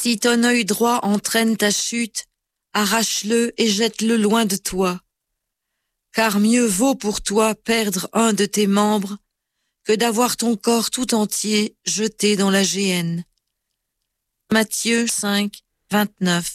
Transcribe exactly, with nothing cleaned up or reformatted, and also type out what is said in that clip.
Si ton œil droit entraîne ta chute, arrache-le et jette-le loin de toi. Car mieux vaut pour toi perdre un de tes membres que d'avoir ton corps tout entier jeté dans la géhenne. Matthieu cinq, vingt-neuf.